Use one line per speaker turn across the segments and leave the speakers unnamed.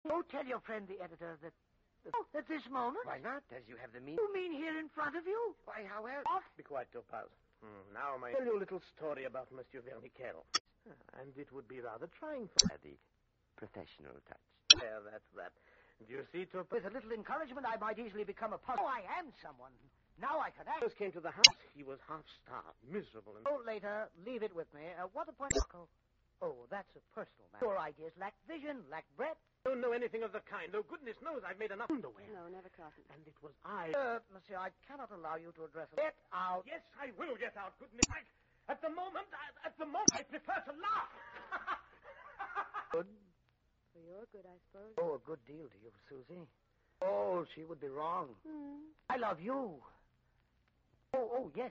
Oh, tell your friend, the editor, that... at this moment?
Why not, as you have the means?
You mean here in front of you?
Why, how else?
Be quiet, Topaz. Now, may I tell you a little story about Monsieur Verniquel? And it would be rather trying for...
The professional touch.
There, that's that. Do you see, Topaz?
With a little encouragement, I might easily become a puzzle. Oh, I am someone. Now I can act.
First came to the house. He was half-starved, miserable, and...
Oh, later, leave it with me. What a point... Oh, that's a personal matter. Your ideas lack vision, lack breadth.
Don't know anything of the kind. Oh, goodness knows I've made enough underwear.
No, never, Carson.
And it was I...
Monsieur, I cannot allow you to address us. Get out.
Yes, I will get out. Goodness, at the moment, I prefer to laugh.
Good.
For your good, I suppose.
Oh, a good deal to you, Susie. Oh, she would be wrong. I love you. Oh, yes.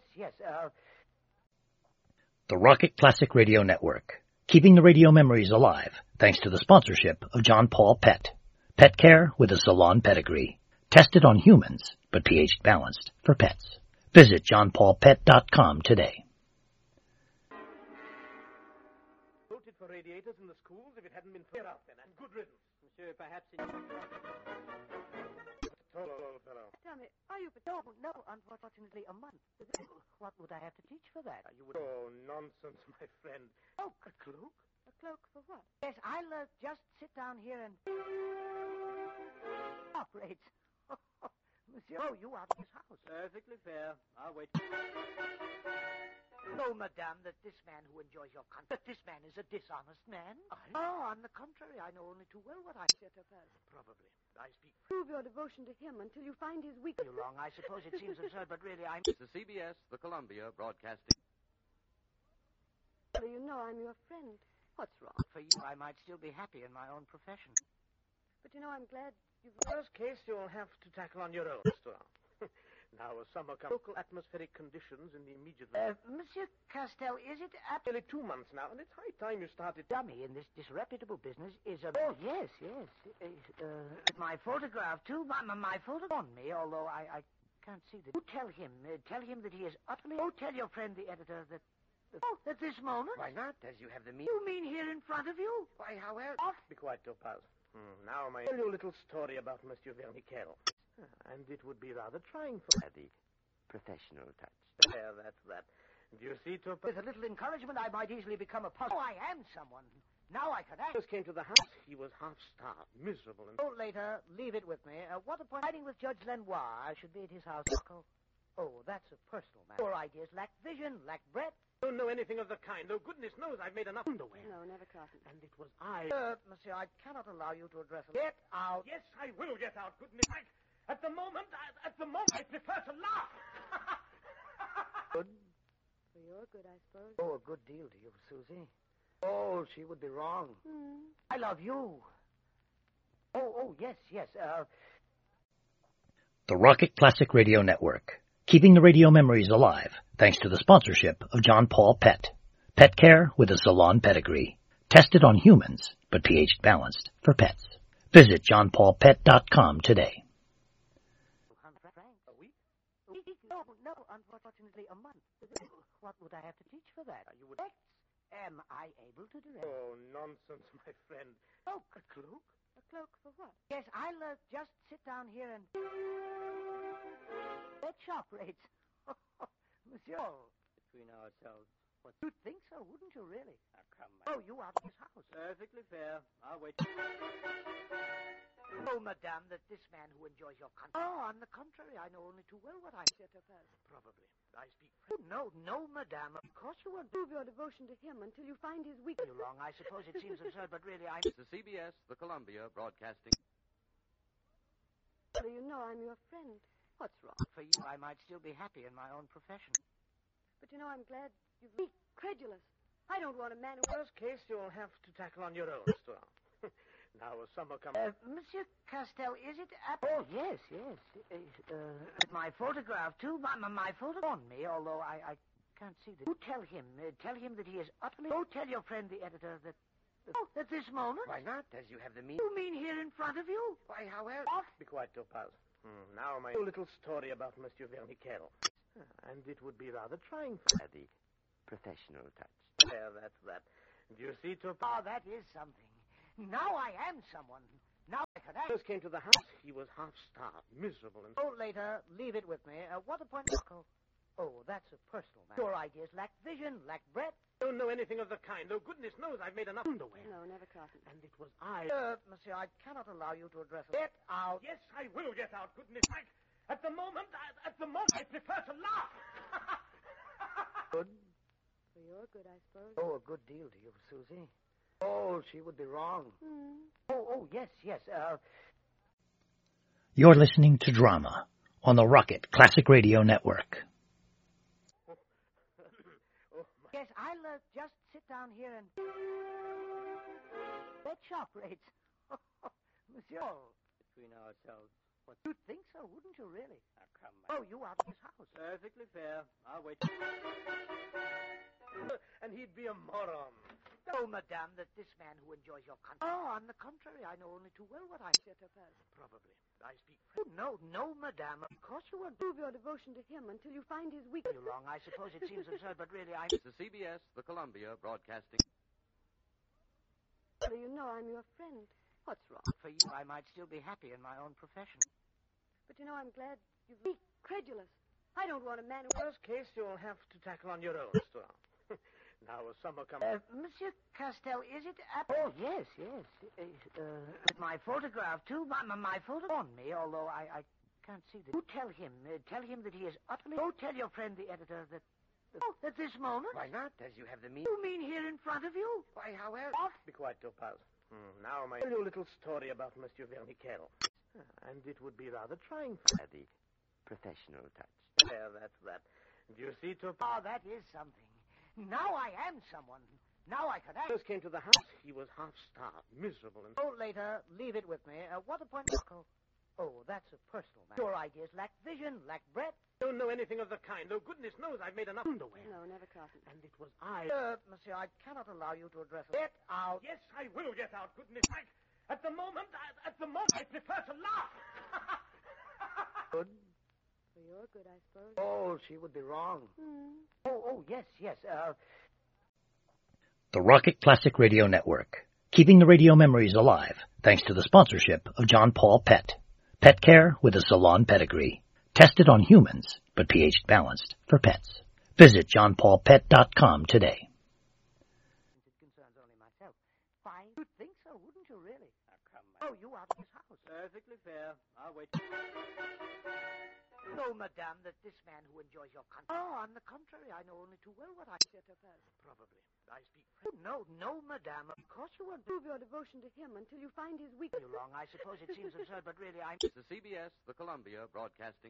The Rocket Classic Radio Network, keeping the radio memories alive thanks to the sponsorship of John Paul Pet. Pet care with a salon pedigree. Tested on humans, but pH balanced for pets. Visit johnpaulpet.com today.
Voted for radiators in the schools if it hadn't been fair out then, and good riddance.
Monsieur, perhaps in...
Tall old fellow.
Tell me, are you...
No, unfortunately, a month. What would I have to teach for that?
You would... Oh, nonsense, my friend.
Oh,
A cloak?
A cloak for what?
yes, I'll just sit down here and... Operates. Monsieur, you out of this house.
Perfectly fair. I'll wait.
No, madame, that this man who enjoys your company, that this man is a dishonest man. Oh, on the contrary, I know only too well what I said.
Probably. I speak...
Prove your devotion to him until you find his weakness.
You're wrong. I suppose it seems absurd, but really, I'm...
This is CBS, the Columbia Broadcasting.
You know I'm your friend. What's wrong?
For you, I might still be happy in my own profession.
But you know, I'm glad you've...
Worst case, you'll have to tackle on your own, Stuart. Now, as summer comes, local atmospheric conditions in the immediate...
Monsieur Castel, is it
Nearly 2 months now, and it's high time you started...
dummy in this disreputable business is a... Oh, yes. My photograph, too. My photograph on me, although I can't see that. You tell him that he is utterly... Oh, tell your friend, the editor, that... at this moment?
Why not, as you have the means?
You mean here in front of you?
Why, how else?
Be quiet, Topaz. Now, may I tell you a little story about Monsieur Verniquel? And it would be rather trying for...
The professional touch.
There, that's that. Do you see, Topaz?
With a little encouragement, I might easily become a puzzle. Oh, I am someone. Now I can act.
First came to the house. He was half-starved, miserable, and...
Oh, later, leave it with me. What a point. Fighting with Judge Lenoir. I should be at his house. Oh, that's a personal matter. Your ideas lack vision, lack breadth.
Don't know anything of the kind. Oh, goodness knows I've made enough underwear.
No, never, Carson.
And it was I...
Monsieur, I cannot allow you to address us. Get out.
Yes, I will get out. Goodness, at the moment, I prefer to laugh.
Good.
For your good, I suppose.
Oh, a good deal to you, Susie. Oh, she would be wrong. I love you. Oh, yes.
The Rocket Classic Radio Network, keeping the radio memories alive thanks to the sponsorship of John Paul Pet. Pet care with a salon pedigree. Tested on humans, but pH balanced for pets. Visit johnpaulpet.com today.
A week? No, unfortunately, a month. What would I have to teach for that?
You would...
Am I able to direct?
Oh, nonsense, my friend.
Oh,
A cloak?
A cloak for what?
yes, I'll just sit down here and... That operates. Monsieur.
Between ourselves.
You'd think so, wouldn't you, really?
Come
Oh, you out of this house.
Perfectly fair. I'll wait.
Oh, madame, that this man who enjoys your company... Oh, on the contrary, I know only too well what I said.
Probably. I speak
Oh, no, madame. Of course you won't.
Prove your devotion to him until you find his weakness.
You're wrong. I suppose it seems absurd, but really, I'm...
This is CBS, the Columbia Broadcasting.
You know I'm your friend. What's wrong?
For you, I might still be happy in my own profession.
But you know, I'm glad you've been credulous. I don't want a man who...
Worst case, you'll have to tackle on your own, Stuart. Now, as summer comes...
Monsieur Castel, is it... Oh, yes. My photograph, too. My photograph on me, although I can't see that. You tell him that he is utterly... Oh, tell your friend, the editor, that... at this moment?
Why not, as you have the means?
You mean here in front of you?
Why, how else?
Be quiet, Topaz. Now, my little story about Monsieur Verniquel. And it would be rather trying for...
The professional touch.
There, that's that. Do you see, Topaz?
Oh, that is something. Now I am someone. could act.
First came to the house, he was half-starved, miserable, and...
Oh, later, leave it with me. What appointment? Oh, that's a personal matter. Your ideas lack vision, lack breadth.
Don't know anything of the kind. Oh, goodness knows I've made enough underwear.
No, never, Carson.
And it was I...
Monsieur, I cannot allow you to address us. Get out.
Yes, I will get out, goodness sake. At the moment, I prefer to laugh.
Good?
For your good, I suppose.
Oh, a good deal to you, Susie. Oh, she would be wrong. Oh, yes.
You're listening to Drama on the Rocket Classic Radio Network.
Yes, I'll just sit down here and... Bet shop rates. Monsieur.
Between ourselves. What?
You'd think so, wouldn't you, really?
Now, come on.
Oh, you out of his house.
Perfectly fair. I'll wait.
And he'd be a moron.
Oh, madame, that this man who enjoys your country... Oh, on the contrary, I know only too well what I...
Probably. I speak
Oh, no, madame. Of course you won't.
Prove your devotion to him until you find his weakness.
You're wrong. I suppose it seems absurd, but really, I...
This is CBS, the Columbia Broadcasting.
You know I'm your friend. What's wrong?
For you, I might still be happy in my own profession.
But you know, I'm glad you've been credulous. I don't want a man who...
Worst case, you'll have to tackle on your own, Stuart. Now, as summer comes...
Monsieur Castel, is it... Oh, yes. My photograph, too. My photo on me, although I can't see that. You tell him that he is utterly... Oh, tell your friend, the editor, that... at this moment?
Why not, as you have the means?
You mean here in front of you?
Why, however...
Be quiet, Topaz. Now, may I tell you a little story about Monsieur Verniquel? And it would be rather trying for...
The professional touch.
There, that's that. Do you see, Topaz?
Oh, that is something. Now I am someone. Now I could act.
First came to the house, he was half-starved, miserable, and...
Oh, later, leave it with me. What appointment? Oh, that's a personal matter. Your ideas lack vision, lack breadth.
Don't know anything of the kind. Oh, goodness knows I've made enough underwear.
No, never, Carson.
And it was I...
Monsieur, I cannot allow you to address us. Get out.
Yes, I will get out, goodness sake. At the moment, I prefer to laugh.
Good?
For your good, I suppose.
Oh, she would be wrong. Oh, yes.
The Rocket Classic Radio Network, keeping the radio memories alive thanks to the sponsorship of John Paul Pet. Pet care with a salon pedigree. Tested on humans, but pH balanced for pets. Visit johnpaulpet.com today.
It concerns only myself. Fine. You'd think so, wouldn't you, really?
Now, come on.
Oh, you out of his house.
Perfectly fair. I'll wait.
No, madame, that this man who enjoys your country... Oh, on the contrary, I know only too well what I...
Probably. I speak
Oh, no, madame. Of course you won't.
Prove your devotion to him until you find his weakness.
You're wrong. I suppose it seems absurd, but really,
This is CBS, the Columbia Broadcasting.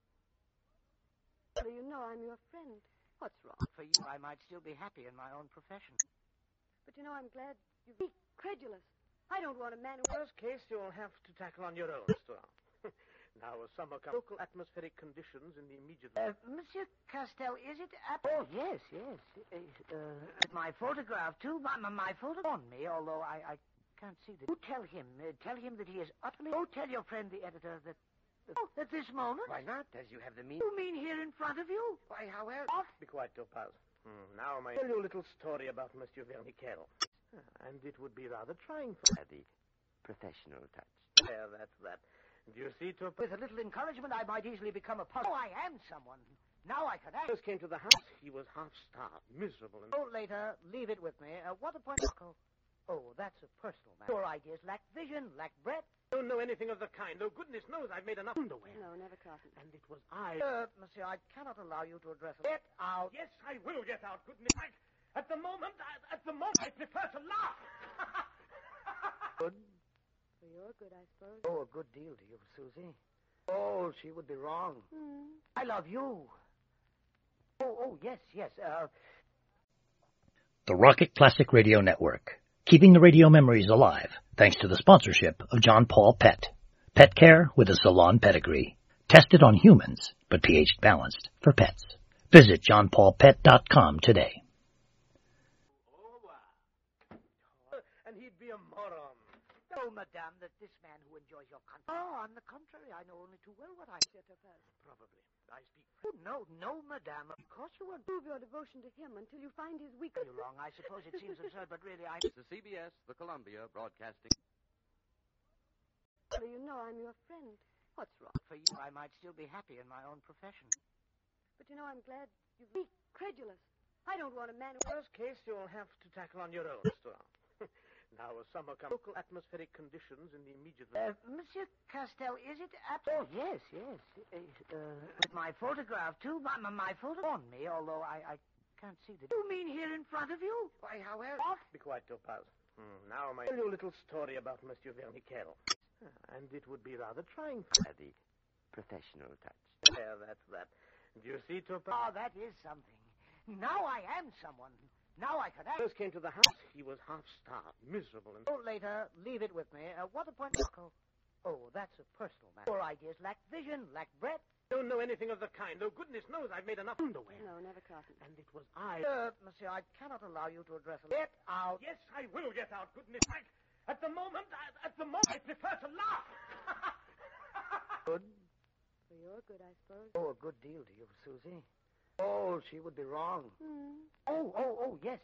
You know I'm your friend. What's wrong?
For you, I might still be happy in my own profession.
But you know, I'm glad you've been credulous. I don't want a man who...
Worst case, you'll have to tackle on your own, Stuart. Now, as summer comes, local atmospheric conditions in the immediate...
Monsieur Castel, is it... Oh, yes. My photograph, too. My photo on me, although I can't see that. You tell him that he is utterly... Oh, tell your friend, the editor, that... at this moment?
Why not, as you have the means?
You mean here in front of you?
Why, however...
Be quiet, Topaz. Now, may I tell you a little story about Monsieur Verniquel? And it would be rather trying for...
The professional touch.
There, that's that. Do you see, Topaz?
With a little encouragement, I might easily become a puzzle. Oh, I am someone. Now I could act.
First came to the house, he was half-starved, miserable, and...
Oh, later, leave it with me. What appointment? Oh, that's a personal matter. Your ideas lack vision, lack breadth.
Don't know anything of the kind. Oh, goodness knows I've made enough underwear.
No, never, Carson.
And it was I...
Monsieur, I cannot allow you to address us. Get out.
Yes, I will get out, goodness sake. At the moment, I prefer to laugh.
Good?
For your good, I suppose.
Oh, a good deal to you, Susie. Oh, she would be wrong. I love you. Oh, yes.
The Rocket Classic Radio Network, keeping the radio memories alive thanks to the sponsorship of John Paul Pet. Pet care with a salon pedigree. Tested on humans, but pH balanced for pets. Visit johnpaulpet.com today.
And he'd be a moron.
Oh, madame, that this man who enjoys your country... Oh, on the contrary, I know only too well what I...
Probably. I speak...
Oh, no, madame. Of course you won't.
Prove your devotion to him until you find his weakness.
You're wrong. I suppose it seems absurd, but really, I...
This is CBS, the Columbia Broadcasting.
know I'm your friend. What's wrong?
For you, I might still be happy in my own profession.
But you know, I'm glad you've been credulous. I don't want a man who...
Worst case, you'll have to tackle on your own, Mr. Now, as summer comes, local atmospheric conditions in the immediate...
Monsieur Castel, is it Oh, yes, yes. With my photograph, too. My photo on me, although I can't see the... You mean here in front of you?
Why, however...
Be quiet, Topaz. Now, may I tell you a little story about Monsieur Verny Carroll. And it would be rather trying for...
The professional touch.
There, that's that. Do you see, Topaz?
Oh, that is something. Now I am someone. Now I could act.
First came to the house, he was half-starved, miserable, and...
Oh, later, leave it with me. What appointment? Oh, that's a personal matter. Your ideas lack vision, lack breadth.
Don't know anything of the kind. Oh, goodness knows I've made enough underwear.
No, never, Carton.
And it was I...
Monsieur, I cannot allow you to address a... Get out.
Yes, I will get out, goodness sake. At the moment, I prefer to laugh.
Good?
For your good, I suppose.
Oh, a good deal to you, Susie. Oh, she would be wrong.
Hmm.
Oh, yes.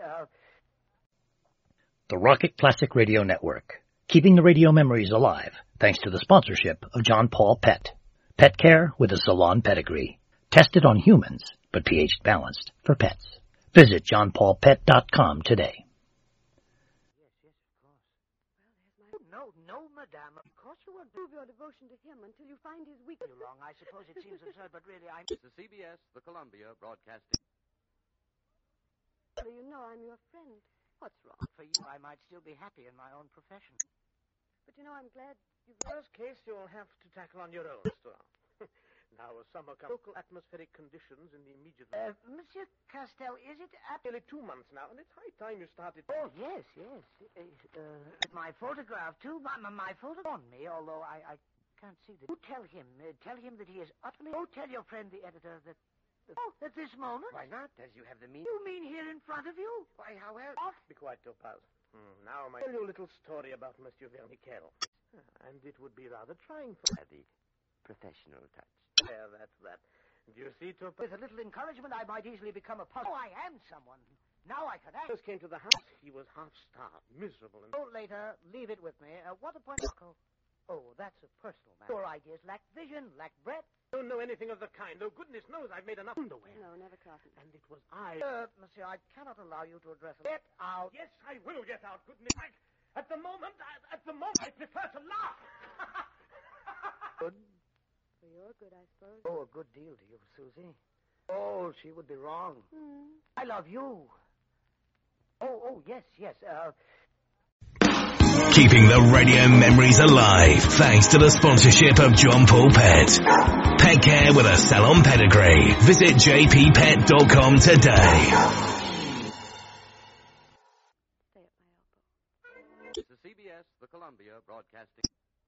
The Rocket Classic Radio Network, keeping the radio memories alive thanks to the sponsorship of John Paul Pet. Pet care with a salon pedigree. Tested on humans, but pH balanced for pets. Visit johnpaulpet.com today.
Yes, of course. No, madame. Of course you won't
Prove your devotion to him until you find his weakness.
be wrong. I suppose it seems absurd, but really, I'm...
This is CBS, the Columbia Broadcasting.
You know I'm your friend. What's wrong?
For you, I might still be happy in my own profession.
But you know, I'm glad you've...
Worst case, you'll have to tackle on your own, Mr. Now, as summer comes, local atmospheric conditions in the immediate...
Monsieur Castel, is it
Nearly 2 months now, and it's high time you started...
Oh, yes. With my photograph, too. My photo on me, although I can't see the... You tell him that he is utterly... Oh, tell your friend, the editor, that... at this moment?
Why not, as you have the means?
You mean here in front of you?
Why, however...
Be quiet, Topaz. Now, may I tell you a little story about Monsieur Verny Carroll. And it would be rather trying for...
The professional touch.
There, that's that. Do you see, Topaz?
With a little encouragement, I might easily become a puzzle. Oh, I am someone. Now I could act.
First came to the house, he was half-starved, miserable, and...
Oh, later, leave it with me. What appointment? Oh, that's a personal matter. Your ideas lack vision, lack breadth.
Don't know anything of the kind. Oh, goodness knows I've made enough underwear.
No, never, Carton.
And it was I...
Monsieur, I cannot allow you to address... Get out.
Yes, I will get out, goodness sake. At the moment, I prefer to laugh.
Good?
For your good, I suppose.
Oh, a good deal to you, Susie. Oh, she would be wrong. I love you. Oh, yes.
Keeping the radio memories alive thanks to the sponsorship of John Paul Pet. Pet care with a salon pedigree. Visit jppet.com today.
Stay at my elbow.
This is CBS, the Columbia Broadcasting.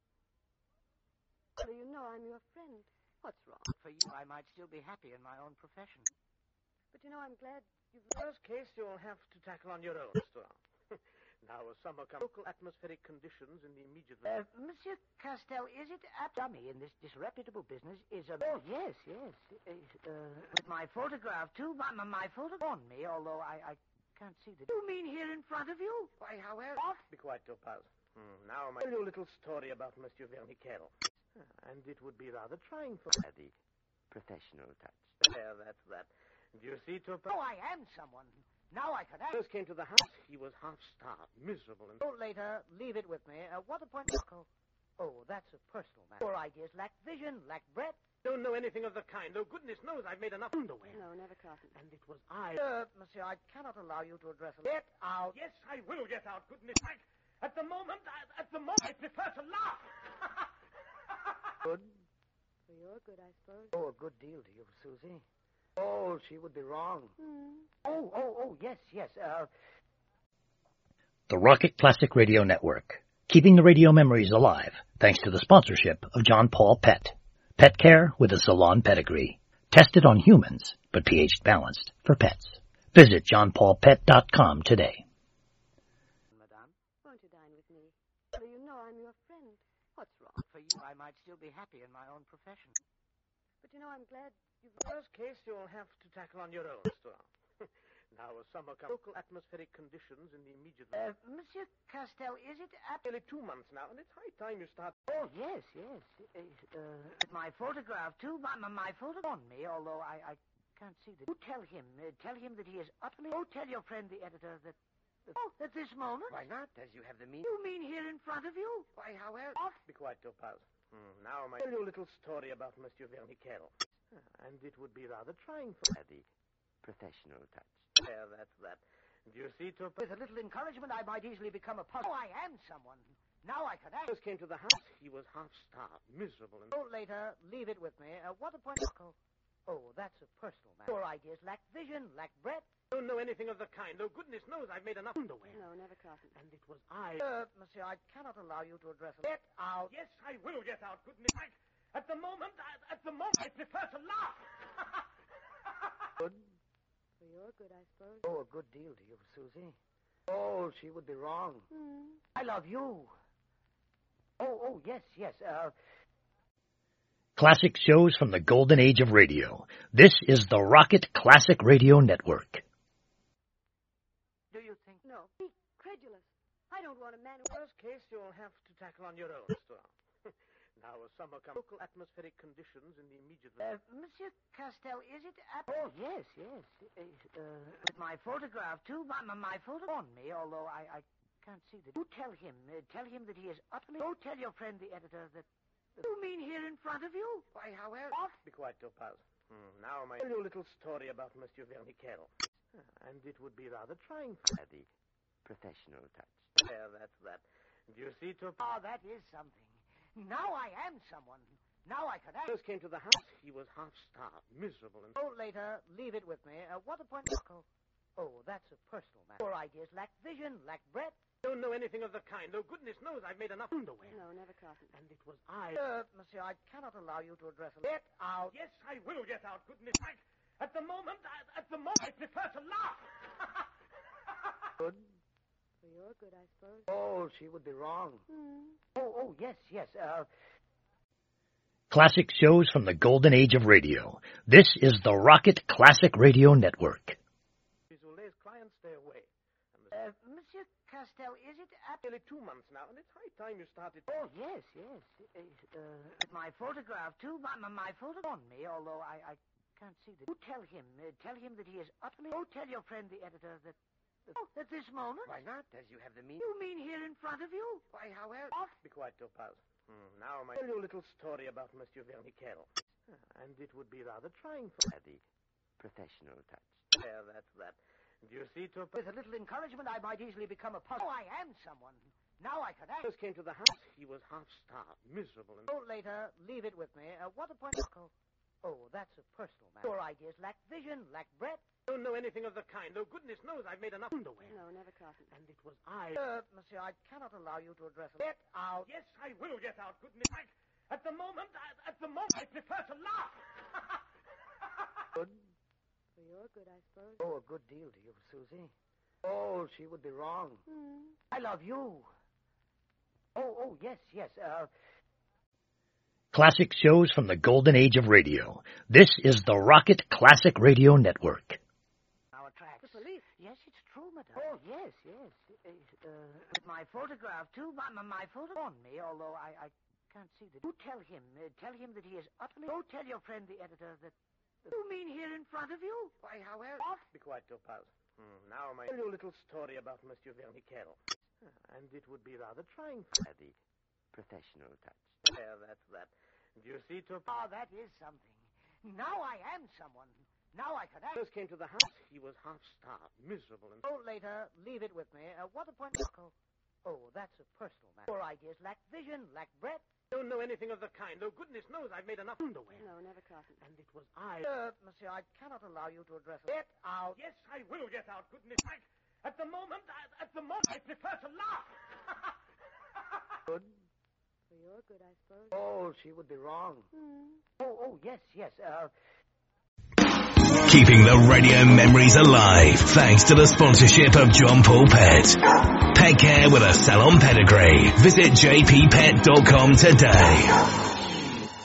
You know I'm your friend. What's wrong?
For you, I might still be happy in my own profession.
But you know, I'm glad you've...
Worst case, you'll have to tackle on your own, Mr. Now, as summer comes, local atmospheric conditions in the immediate...
Monsieur Castel, is it dummy in this disreputable business is a... Oh, yes. With my photograph, too. My photo on me, although I can't see the... You mean here in front of you?
Why, however...
Be quiet, Topaz. Now, may I tell you a little story about Monsieur Verny Carroll. And it would be rather trying for...
The professional touch.
There, that's that. Do you see, Topaz?
Oh, I am someone. Now I could act.
First came to the house, he was half-starved, miserable, and...
Oh, later, leave it with me. What appointment? Oh, that's a personal matter. Your ideas lack vision, lack breadth.
Don't know anything of the kind. Oh, goodness knows I've made enough underwear.
No, never, Carton.
And it was I...
Monsieur, I cannot allow you to address... Get out.
Yes, I will get out, goodness sake. At the moment, I prefer to laugh.
Good?
For your good, I suppose.
Oh, a good deal to you, Susie. Oh, she would be wrong. Yes.
The Rocket Classic Radio Network, keeping the radio memories alive thanks to the sponsorship of John Paul Pet. Pet care with a salon pedigree. Tested on humans, but pH balanced for pets. Visit johnpaulpet.com today.
Madame?
Won't you dine with me? You know I'm your friend. What's wrong?
For you, I might still be happy in my own profession.
But you know, I'm glad you've...
Worst case, you'll have to tackle on your own, Mr. Now, a summer local atmospheric conditions in the immediate...
Monsieur Castel, is it
Nearly 2 months now, and it's high time you start...
Oh, yes, yes. My photograph, too. My photo on me, although I can't see the... You tell him that he is utterly... Oh, tell your friend, the editor, that... Oh, at this moment?
Why not, as you have the means?
You mean here in front of you?
Why, how else?
Be quiet, Topaz. Now, I tell you a little story about Monsieur Vernickel. And it would be rather trying for...
The professional touch.
There, that's that. Do you see, Topaz?
With a little encouragement, I might easily become a puzzle. Oh, I am someone. Now I can act.
First came to the house. He was half-starved, miserable, and...
Oh, later, leave it with me. What a point... Oh, that's a personal matter. Your ideas lack vision, lack breadth.
Don't know anything of the kind. Oh, goodness knows I've made enough underwear.
No, never cotton.
And it was I...
Monsieur, I cannot allow you to address... Get out.
Yes, I will get out, goodness. At the moment, I prefer to laugh.
Good.
For your good, I suppose.
Oh, a good deal to you, Susie. Oh, she would be wrong. I love you. Oh, yes.
Classic shows from the golden age of radio. This is the Rocket Classic Radio Network.
Do you think...
No, be credulous. I don't want a man who...
Worst case, you'll have to tackle on your own, Mr. Now, a summer local atmospheric conditions in the immediate...
Monsieur Castel, is it... Oh, yes. My photograph, too. My photo on me, although I can't see the... You tell him that he is utterly... Oh, tell your friend, the editor, that... You mean here in front of you?
Why, how else?
Be quiet, Topaz. Now, I tell you a little story about Monsieur Vernickel. And it would be rather trying for...
The professional touch.
There, that's that. Do you see, Topaz?
Oh, that is something. Now I am someone. Now I can act.
First came to the house. He was half-starved, miserable, and...
Oh, later, leave it with me. What a point... Oh, that's a personal matter. Your ideas lack vision, lack breadth.
Don't know anything of the kind. Oh, goodness knows I've made enough underwear.
No, never cotton.
And it was I...
Monsieur, I cannot allow you to address... Get out.
Yes, I will get out, goodness. At the moment, I prefer to laugh.
Good.
For your good, I suppose.
Oh, she would be wrong. Oh, yes.
Classic shows from the golden age of radio. This is the Rocket Classic Radio Network.
Zoulet's clients stay away.
Monsieur Castel, is it...
Nearly 2 months now, and it's high time you started...
Oh, yes. My photograph, too. My photo on me, although I can't see the... You tell him that he is utterly... Oh, tell your friend, the editor, that... Oh, at this moment?
Why not, as you have the means?
You mean here in front of you?
Why, how else?
Be quiet, Topaz. Now, I tell you a little story about Monsieur Vernickel. And it would be rather trying for...
The professional touch.
There, that's that. Do you see, Topaz?
With a little encouragement, I might easily become a puzzle. Oh, I am someone. Now I can act.
First came to the house. He was half-starved, miserable, and...
Oh, later, leave it with me. What a point... Oh, that's a personal matter. Your ideas lack vision, lack breadth.
Don't know anything of the kind. Oh, goodness knows I've made enough underwear.
No, never cotton.
And it was I...
Monsieur, I cannot allow you to address... Get out.
Yes, I will get out, goodness. At the moment, I prefer to laugh.
Good.
For your good, I suppose.
Oh, a good deal to you, Susie. Oh, she would be wrong. I love you. Oh, yes.
Classic shows from the golden age of radio. This is the Rocket Classic Radio Network.
Our tracks.
The police.
Yes, it's true, madame. Oh, yes. My photograph, too. My photo on me, although I can't see the... You tell him that he is utterly... Oh, tell your friend, the editor, that... You mean here in front of you?
Why, how else?
Be quiet, Topaz. Now, I tell you a little story about Monsieur Vernickel. And it would be rather trying for...
The professional touch.
There, that's that. Do you see, Topaz?
Oh, that is something. Now I am someone. Now I can act.
First came to the house. He was half-starved, miserable, and...
Oh, later, leave it with me. What a point... Oh, that's a personal matter. Your ideas lack vision, lack breadth.
Don't know anything of the kind. Oh, goodness knows I've made enough underwear.
No, never cotton.
And it was I...
Monsieur, I cannot allow you to address... Get out.
Yes, I will get out, goodness. At the moment, I prefer to laugh.
Good.
For your good, I suppose.
Oh, she would be wrong. Oh, yes.
Keeping the radio memories alive thanks to the sponsorship of John Paul Pet. Pet care with a salon pedigree. Visit jppet.com today.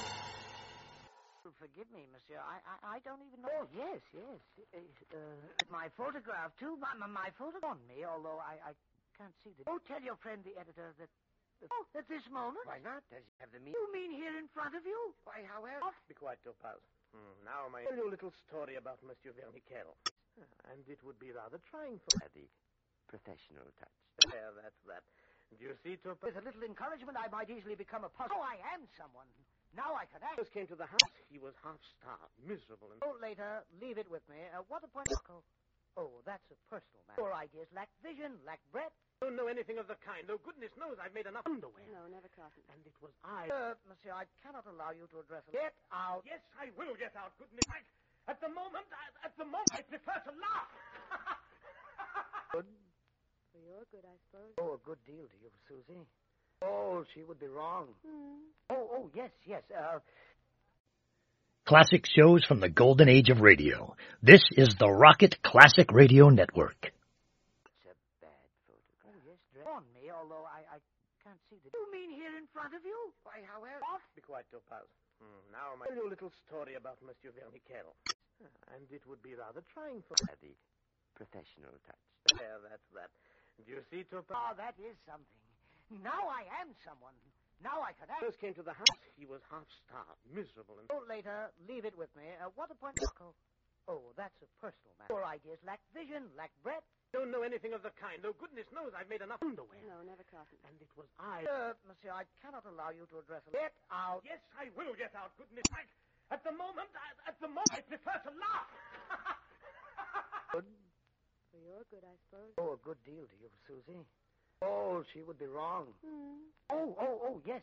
Forgive me, monsieur. I don't even know. Oh, yes. My photograph, too. My photograph on me, although I can't see the... Oh, tell your friend, the editor, that... Oh, at this moment?
Why not? Does he have the mean?
You mean here in front of you?
Why, however...
Be quiet, Topaz. Now may I tell you a little story about Monsieur Verniquel. And it would be rather trying for...
The professional touch.
There, that's that. Do you see, Topaz?
With a little encouragement, I might easily become a puzzle. Oh, I am someone. Now I can act.
First came to the house. He was half-starved, miserable, and...
Oh, later, leave it with me. What a point... Oh, that's a personal matter. Your ideas lack vision, lack breadth.
Don't know anything of the kind. Oh, goodness knows I've made enough underwear.
No, never, Carson.
And it was I...
Monsieur, I cannot allow you to address... Get out.
Yes, I will get out. Goodness, at the moment, I prefer to laugh.
Good.
For your good, I suppose.
Oh, a good deal to you, Susie. Oh, she would be wrong. Oh, yes.
Classic shows from the golden age of radio. This is the Rocket Classic Radio Network.
It's a bad photograph.
Oh, yes, on me, although I can't see the... You mean here in front of you?
Why, however...
Be quiet, Topaz. Now may I tell you a little story about Monsieur Verniquel. And it would be rather trying for...
The professional touch.
There, that's that. Do you see, Topaz?
Oh, that is something. Now I am someone. Now I can act.
First came to the house. He was half-starved, miserable, and...
Oh, later, leave it with me. What a point... Oh, that's a personal matter. Your ideas lack vision, lack breadth.
Don't know anything of the kind. Oh, goodness knows I've made enough underwear.
No, never, Carson.
And it was I...
Monsieur, I cannot allow you to address... Get out.
Yes, I will get out. Goodness, at the moment, I prefer to laugh.
Good.
For your good, I suppose.
Oh, a good deal to you, Susie. Oh, she would be wrong. Oh, yes.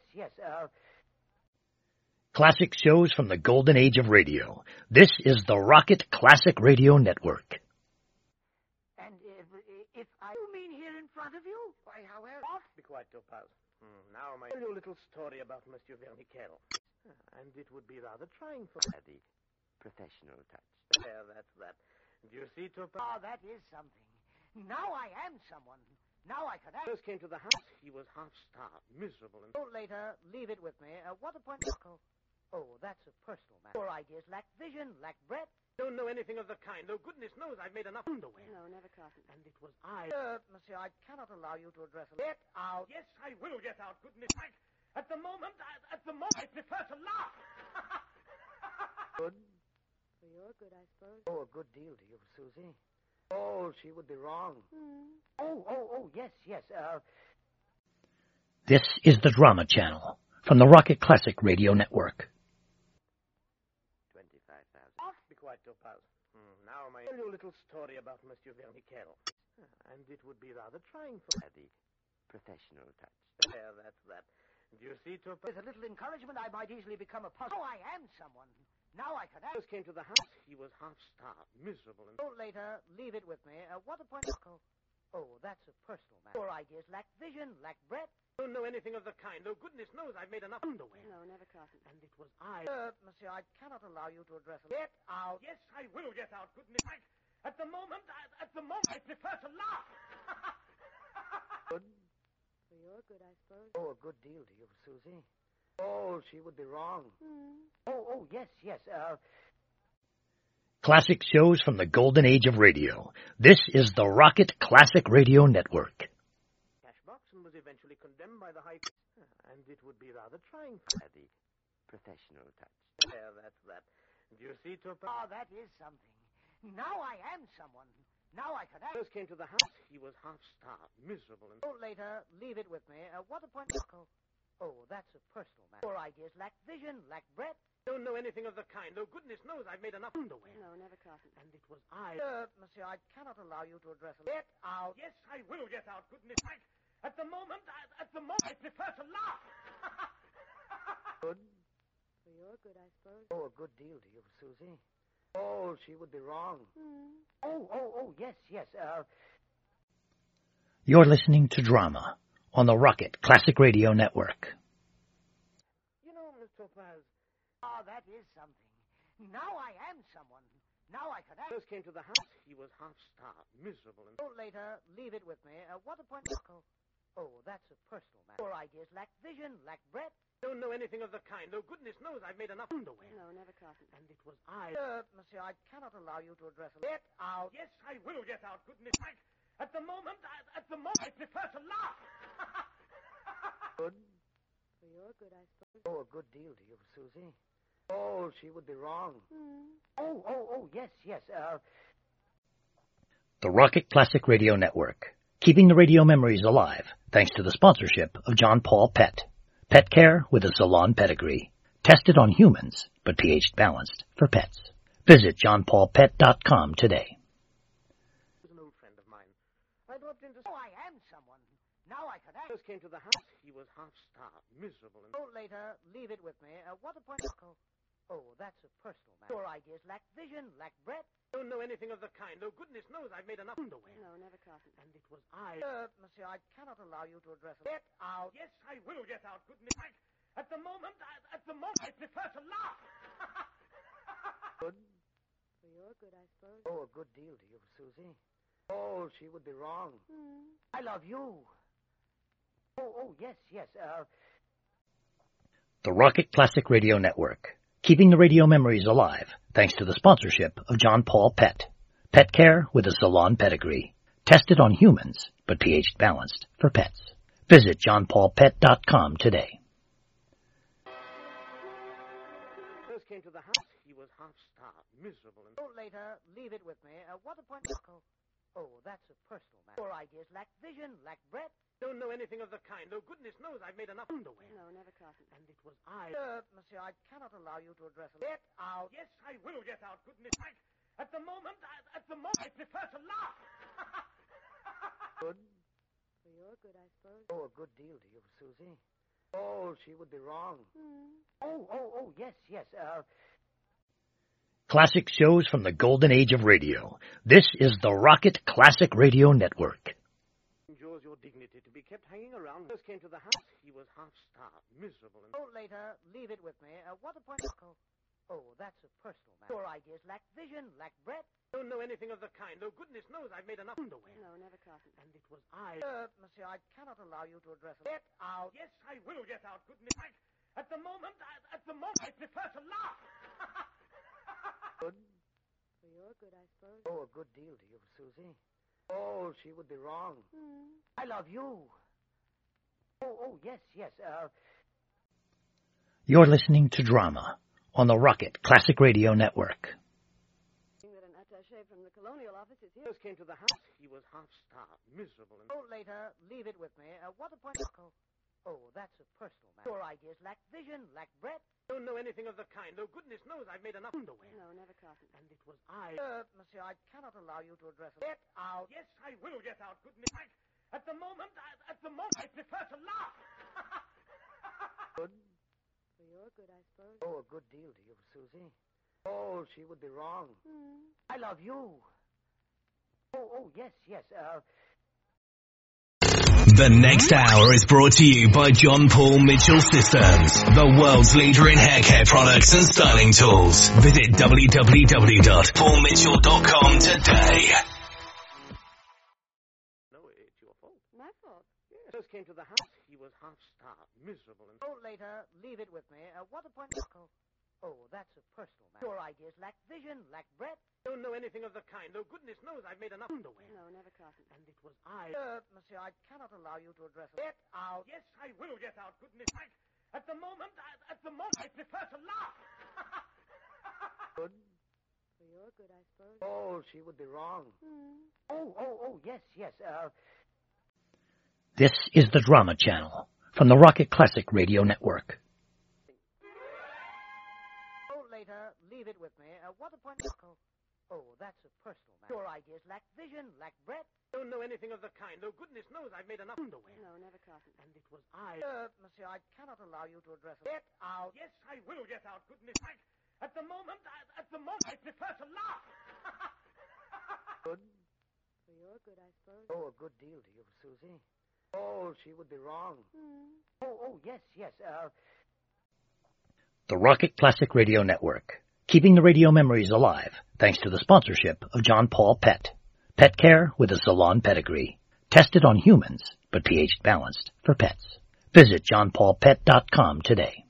Classic shows from the golden age of radio. This is the Rocket Classic Radio Network.
And if I... You mean here in front of you?
Why, however...
Be quiet, Topaz. Now may I tell you a little story about Monsieur Verniquel. And it would be rather trying for...
The professional touch.
There, that's that. Do you see, Topaz?
Oh, that is something. Now I am someone. Now I can act.
First came to the house. He was half-starved, miserable, and...
Oh, later, leave it with me. What a point... Oh, that's a personal matter. Your ideas lack vision, lack breadth.
Don't know anything of the kind. Oh, goodness knows I've made enough underwear.
No, never, Carson.
And it was I...
Monsieur, I cannot allow you to address... Get out.
Yes, I will get out. Goodness, at the moment, I prefer to laugh.
Good.
For your good, I suppose.
Oh, a good deal to you, Susie. Oh, she would be wrong. Oh, yes.
This is the Drama Channel from the Rocket Classic Radio Network.
25,000.
Be quiet, Topaz. Now may I tell you a little story about Monsieur Verniquel. And it would be rather trying for...
The professional touch.
There, that's that. Do you see, Topaz?
With a little encouragement, I might easily become a puzzle. Oh, I am someone. Now I can act.
First came to the house. He was half-starved, miserable, and...
Oh, later, leave it with me. What a point... Oh, that's a personal matter. Your ideas lack vision, lack breadth.
Don't know anything of the kind. Oh, goodness knows I've made enough underwear.
No, never, Carson.
And it was I...
Monsieur, I cannot allow you to address... Get out.
Yes, I will get out. Goodness, at the moment, I prefer to laugh.
Good.
For your good, I suppose.
Oh, a good deal to you, Susie. Oh, she would be wrong. Oh, yes.
Classic shows from the golden age of radio. This is the Rocket Classic Radio Network.
Cashbox and was eventually condemned by the High Court. And it would be rather trying for...
The professional touch.
There, that's that. Do you see, Topaz?
Oh, that is something. Now I am someone. Now I can act.
First came to the house. He was half-starved, miserable, and...
Oh, later, leave it with me. What a point... Oh, that's a personal matter. Your ideas lack vision, lack breadth.
Don't know anything of the kind. Oh, goodness knows I've made enough underwear.
No, never, Carson.
And it was I...
Monsieur, I cannot allow you to address... Get out.
Yes, I will get out. Goodness, at the moment, I prefer to laugh.
Good.
For your good, I suppose.
Oh, a good deal to you, Susie. Oh, she would be wrong. Oh, yes.
You're listening to Drama on the Rocket Classic Radio Network.
You know, Miss Topaz...
Oh, that is something. Now I am someone. Now I can act.
First came to the house. He was half-starved, miserable, and...
Oh, later, leave it with me. What a point... Oh, that's a personal matter. Your ideas lack vision, lack breadth.
Don't know anything of the kind. Oh, goodness knows I've made enough underwear.
No, never, Carson.
And it was I...
Monsieur, I cannot allow you to address a... Get out.
Yes, I will get out. Goodness, at the moment, I prefer to laugh.
Good.
For your good, I suppose.
Oh, a good deal to you, Susie. Oh, she would be wrong. Oh, yes.
The Rocket Classic Radio Network, keeping the radio memories alive thanks to the sponsorship of John Paul Pet. Pet care with a salon pedigree. Tested on humans, but pH balanced for pets. Visit johnpaulpet.com today.
He was an old friend of mine. I dropped into...
Oh, I am someone. Now I can act.
First came to the house. He was half-starved, miserable, and...
Oh, later, leave it with me. What a point... Oh, that's a personal matter. Your ideas lack vision, lack breadth.
Don't know anything of the kind. Oh, goodness knows I've made enough underwear.
No, never, Carson.
And it was I...
Monsieur, I cannot allow you to address a... Get out.
Yes, I will get out. Goodness, at the moment, I prefer to laugh.
Good.
For your good, I suppose.
Oh, a good deal to you, Susie. Oh, she would be wrong. I love you. Oh, yes.
The Rocket Classic Radio Network, keeping the radio memories alive thanks to the sponsorship of John Paul Pet. Pet care with a salon pedigree. Tested on humans, but pH balanced for pets. Visit johnpaulpet.com today.
First came to the house. He was half-starved, miserable, and...
Oh, later, leave it with me. What a point... Oh, that's a personal matter. Your ideas lack vision, lack breadth.
Don't know anything of the kind. Oh, goodness knows I've made enough underwear.
No, never, Carson.
And it was I...
Monsieur, I cannot allow you to address a... Get out.
Yes, I will get out. Goodness, at the moment, I prefer to laugh.
Good.
For your good, I suppose.
Oh, a good deal to you, Susie. Oh, she would be wrong. Oh, yes.
Classic shows from the golden age of radio. This is the Rocket Classic Radio Network.
Endures your dignity to be kept hanging around. First came to the house. He was half-starved, miserable, and...
Oh, later, leave it with me. What a point... Oh, that's a personal matter. Your ideas lack vision, lack breadth.
Don't know anything of the kind. Oh, goodness knows I've made enough underwear.
No, never, Carson.
And it was I...
Monsieur, I cannot allow you to address a... Get out.
Yes, I will get out. Goodness, at the moment, I prefer to laugh.
Good.
For your good, I suppose.
Oh, a good deal to you, Susie. Oh, she would be wrong. I love you. Oh, yes.
You're listening to Drama on the Rocket Classic Radio Network.
That an attaché from the Colonial Office is here.
First came to the house. He was half-starved, miserable, and...
Oh, later, leave it with me. What a point... Oh, that's a personal matter. Your ideas lack vision, lack breadth.
Don't know anything of the kind. Oh, goodness knows I've made enough underwear.
No, never, Carson.
And it was I...
Monsieur, I cannot allow you to address a...
Get out. Yes, I will get out. Goodness, at the moment, I prefer to laugh.
Good.
For your good, I suppose.
Oh, a good deal to you, Susie. Oh, she would be wrong. I love you. Oh, yes.
The next hour is brought to you by John Paul Mitchell Systems, the world's leader in hair care products and styling tools. Visit www.paulmitchell.com today.
No, it's your fault.
My fault.
Yes. First came to the house. He was half-starved, miserable, and...
Oh, later, leave it with me. What a point... Oh, that's a personal matter. Your ideas lack vision, lack breadth.
Don't know anything of the kind. Oh, goodness knows I've made enough underwear.
No, never, Carson.
And it was I...
Monsieur, I cannot allow you to address a...
Get out. Yes, I will get out. Goodness, at the moment, I prefer to laugh.
Good.
For your good, I suppose.
Oh, she would be wrong. Oh, yes.
This is the Drama Channel from the Rocket Classic Radio Network.
Oh, later, leave it with me. What a point... Oh, that's a personal matter. Your ideas lack vision, lack breadth.
Don't know anything of the kind. Oh, goodness knows I've made enough underwear.
No, never, Carson.
And it was I...
Monsieur, I cannot allow you to address a... Get out.
Yes, I will get out. Goodness, at the moment, I prefer to laugh.
Good.
For your good, I suppose.
Oh, a good deal to you, Susie. Oh, she would be wrong. Oh, yes.
The Rocket Classic Radio Network, keeping the radio memories alive thanks to the sponsorship of John Paul Pet. Pet care with a salon pedigree. Tested on humans, but pH balanced for pets. Visit JohnPaulPet.com today.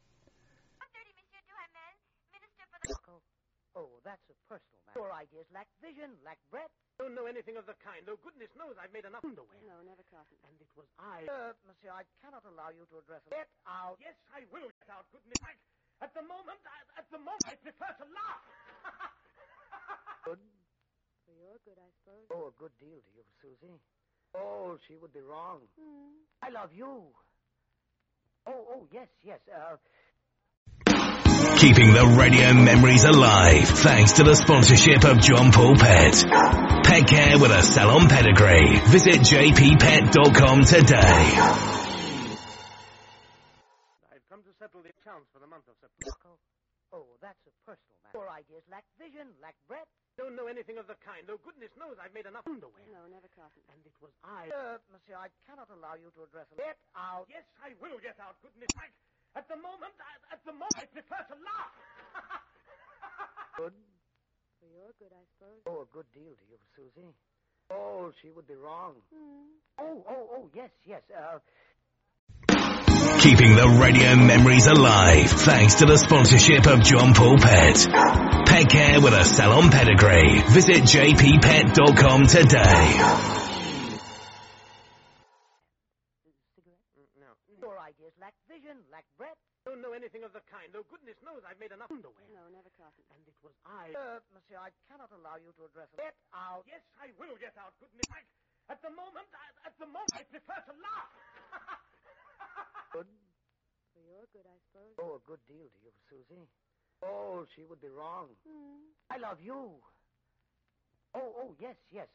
Oh, that's a personal matter. Your ideas lack vision, lack breadth.
Don't know anything of the kind. Oh, goodness knows I've made enough underwear.
No, never, Carson.
And it was I...
Monsieur, I cannot allow you to address it. Get out.
Yes, I will get out. Goodness, at the moment, I prefer to laugh.
Good.
For your good, I suppose.
Oh, a good deal to you, Susie. Oh, she would be wrong. I love you. Oh, yes.
Keeping the radio memories alive thanks to the sponsorship of John Paul Pet. Pet care with a salon pedigree. Visit jppet.com today.
I've come to settle the accounts for the month of September.
Oh, that's a personal matter. Your ideas lack vision, lack breadth.
Don't know anything of the kind. Oh, goodness knows I've made enough underwear.
No, never, Carson.
And it was I...
Monsieur, I cannot allow you to address it. Get out.
Yes, I will get out. Goodness, at the moment, I prefer to laugh.
Good.
For your good, I suppose.
Oh, a good deal to you, Susie. Oh, she would be wrong. Oh, yes.
Keeping the radio memories alive thanks to the sponsorship of John Paul Pet. Pet care with a salon pedigree. Visit jppet.com today.
No.
Your ideas lack vision, lack breadth.
Don't know anything of the kind. Oh, goodness knows I've made enough underwear.
No, never, Carson.
And it was I...
Monsieur, I cannot allow you to address it. Get out.
Yes, I will get out. Goodness, at the moment, I prefer to laugh.
Good.
For your good, I suppose.
Oh, a good deal to you, Susie. Oh, she would be wrong. I love you. Oh, yes.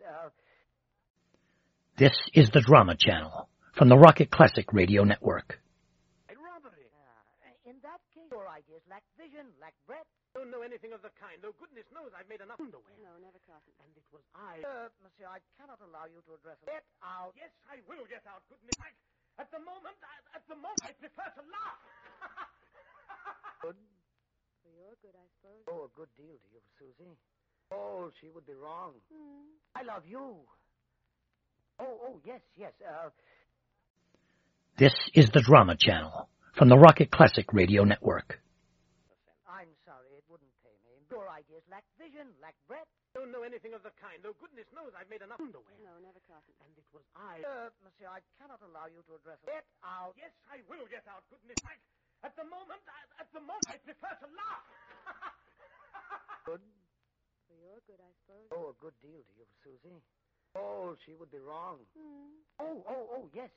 This is the Drama Channel from the Rocket Classic Radio Network.
A robbery.
In that case, your ideas lack vision, lack breadth.
Don't know anything of the kind. Oh, goodness knows I've made enough underwear.
No, never, Carson.
And it was I...
Monsieur, I cannot allow you to address it. Get out.
Yes, I will get out. Goodness, at the moment, I prefer to laugh.
Good.
For your good, I suppose.
Oh, a good deal to you, Susie. Oh, she would be wrong. I love you. Oh, yes.
This is the Drama Channel from the Rocket Classic Radio Network.
I'm sorry, it wouldn't pay me. Your ideas lack vision, lack breadth.
Don't know anything of the kind. Oh, goodness knows I've made enough underwear.
No, never, Carson.
And it was I...
Monsieur, I cannot allow you to address it. Get out.
Yes, I will get out. Goodness, at the moment, I prefer to laugh.
Good.
For your good, I suppose.
Oh, a good deal to you, Susie. Oh, she would be wrong. Oh, yes.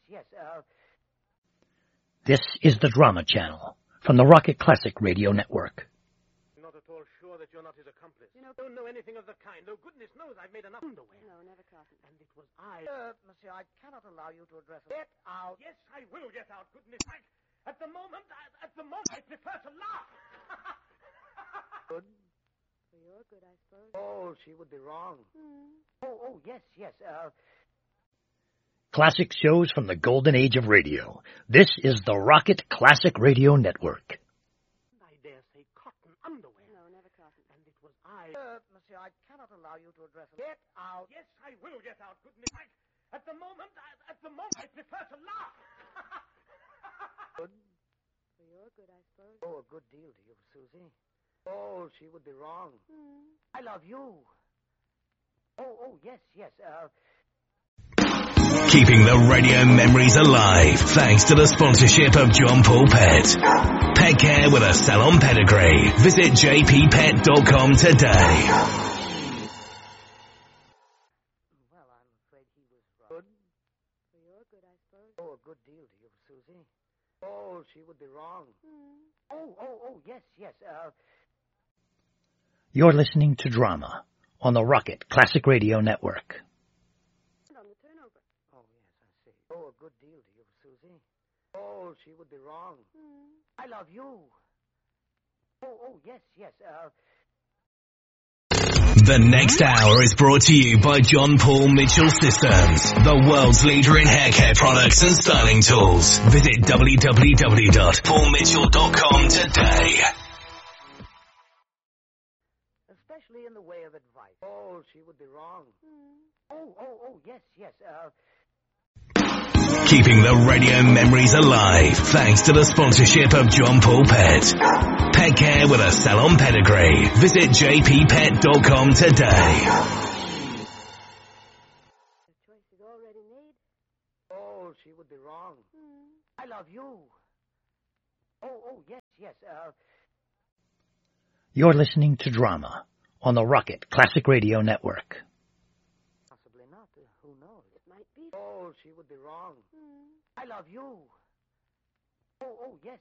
This is the Drama Channel from the Rocket Classic Radio Network.
Not at all sure that you're not his accomplice.
You know...
Don't know anything of the kind. Oh, goodness knows I've made enough underwear.
No, never, Carson.
And it was I...
Monsieur, I cannot allow you to address it. Get out.
Yes, I will get out. Goodness, at the moment, I prefer to laugh.
Good.
For your good, I suppose.
Oh, she would be wrong. Oh, yes.
Classic shows from the golden age of radio. This is the Rocket Classic Radio Network.
I dare say cotton underwear.
No, never, Carson.
And it was I...
Monsieur, I cannot allow you to address it. Get out.
Yes, I will get out. Goodness, at the moment, I prefer to laugh.
Good.
For your good, I suppose.
Oh, a good deal to you, Susie. Oh, she would be wrong. I love you. Oh, yes.
Keeping the radio memories alive thanks to the sponsorship of John Paul Pet. Pet care with a salon pedigree. Visit jppet.com today.
Well, I'm afraid he was wrong. Good.
For your good, I suppose.
Oh, a good deal to you, Susie. Oh, she would be wrong. Oh, yes.
You're listening to Drama on the Rocket Classic Radio Network.
On the turnover.
Oh, yes, I see. Oh, a good deal to you, Susie. Oh, she would be wrong. I love you. Oh, yes.
The next hour is brought to you by John Paul Mitchell Systems, the world's leader in hair care products and styling tools. Visit www.paulmitchell.com today.
Especially in the way of advice. Oh, she would be wrong. Oh, yes.
Keeping the radio memories alive thanks to the sponsorship of John Paul Pet. Pet care with a salon pedigree. Visit jppet.com today.
The choice is already made.
Oh, she would be wrong. I love you. Oh, yes.
You're listening to Drama on the Rocket Classic Radio Network.
Possibly not. Who knows?
It might be.
Oh, she would be wrong. I love you. Oh, yes.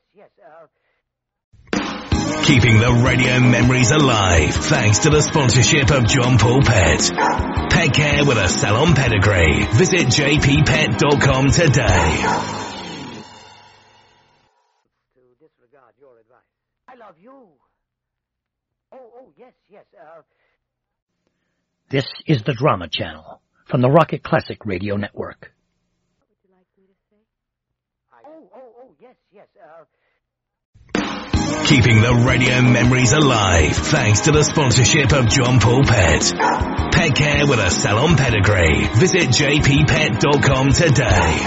Keeping the radio memories alive thanks to the sponsorship of John Paul Pet. Pet care with a salon pedigree. Visit jppet.com today.
To disregard your advice. I love you. Oh, yes.
This is the Drama Channel from the Rocket Classic Radio Network.
What would you like me to say?
Oh, yes.
Keeping the radio memories alive thanks to the sponsorship of John Paul Pet. Pet care with a salon pedigree. Visit jppet.com today.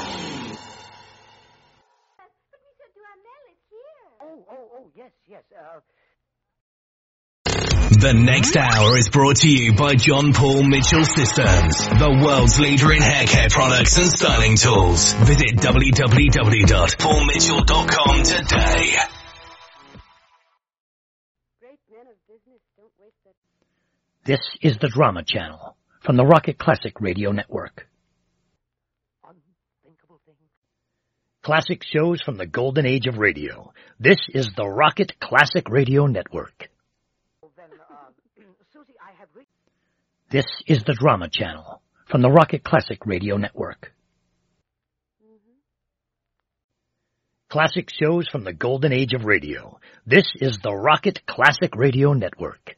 But we said to Amel, it's here.
Oh, yes.
The next hour is brought to you by John Paul Mitchell Systems, the world's leader in hair care products and styling tools. Visit www.paulmitchell.com today.
Great men of business don't waste their...
This is the Drama Channel from the Rocket Classic Radio Network.
Unthinkable thing.
Classic shows from the golden age of radio. This is the Rocket Classic Radio Network.
Then, Susie, I have reached...
This is the Drama Channel from the Rocket Classic Radio Network. Classic shows from the golden age of radio. This is the Rocket Classic Radio Network.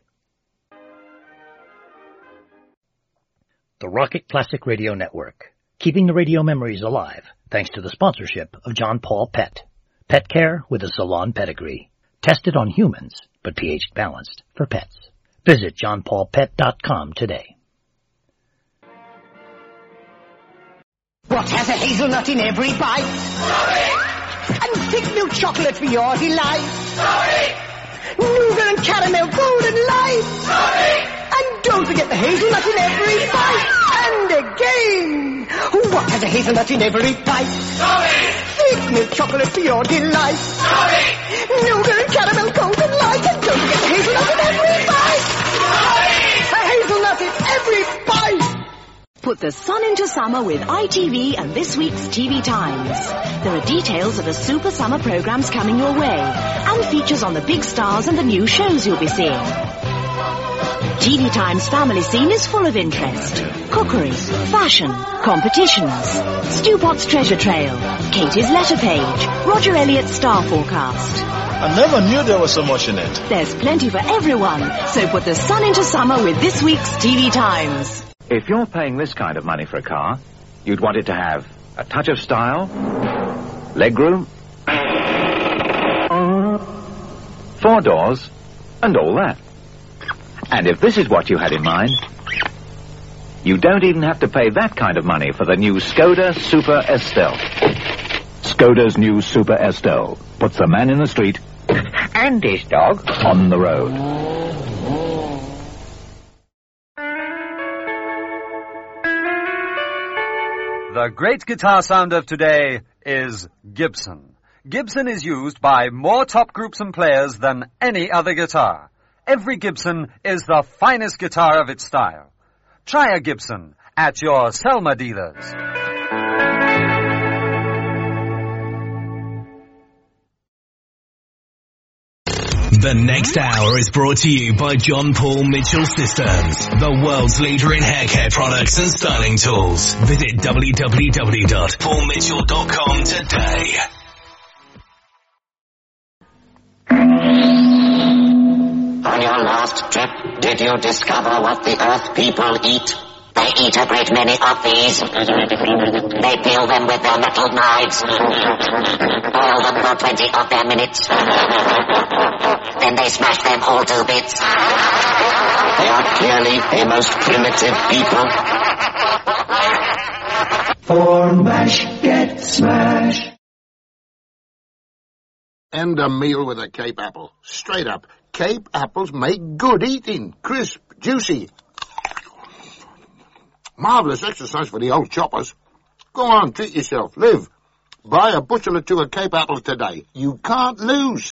The Rocket Classic Radio Network, keeping the radio memories alive thanks to the sponsorship of John Paul Pet. Pet care with a salon pedigree. Tested on humans, but pH balanced for pets. Visit johnpaulpet.com today.
What has a hazelnut in every bite?
Sorry!
And thick milk chocolate for your delight?
Sorry!
Nougat and caramel golden light?
Sorry!
And don't forget the hazelnut in every bite. And again, what has a hazelnut in every bite?
Sorry!
Thick milk chocolate for your delight?
Sorry!
Nougat and caramel golden light. And don't forget the hazelnut in every bite.
Sorry!
A hazelnut in every bite.
Put the sun into summer with ITV and this week's TV Times. There are details of the super summer programs coming your way and features on the big stars and the new shows you'll be seeing. TV Times family scene is full of interest. Cookery, fashion, competitions, Stu Potts treasure trail, Katie's letter page, Roger Elliott's star forecast.
I never knew there was so much in it.
There's plenty for everyone, so put the sun into summer with this week's TV Times.
If you're paying this kind of money for a car, you'd want it to have a touch of style, legroom, 4 doors, and all that. And if this is what you had in mind, you don't even have to pay that kind of money for the new Skoda Super Estelle. Skoda's new Super Estelle puts the man in the street and his dog on the road.
The great guitar sound of today is Gibson. Gibson is used by more top groups and players than any other guitar. Every Gibson is the finest guitar of its style. Try a Gibson at your Selma dealers.
The next hour is brought to you by John Paul Mitchell Systems, the world's leader in hair care products and styling tools. Visit www.paulmitchell.com today.
On your last trip, did you discover what the Earth people eat? They eat a great many of these. They peel them with their metal knives. Boil them for 20 of their minutes. Then they smash them all to bits. They are clearly a most primitive people.
For mash, get smash.
And a meal with a Cape apple. Straight up. Cape apples make good eating. Crisp, juicy. Marvellous exercise for the old choppers. Go on, treat yourself. Live. Buy a bushel or two of Cape apples today. You can't lose.